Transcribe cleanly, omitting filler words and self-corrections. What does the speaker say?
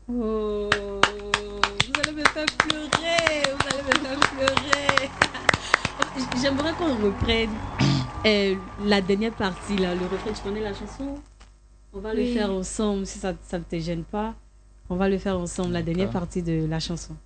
Oh, vous allez me faire pleurer. Vous allez me faire pleurer. J'aimerais qu'on reprenne la dernière partie, là, le refrain. Tu connais la chanson? On va le faire Oui. ensemble, si ça ne te gêne pas. On va le faire ensemble, la dernière D'accord. partie de la chanson.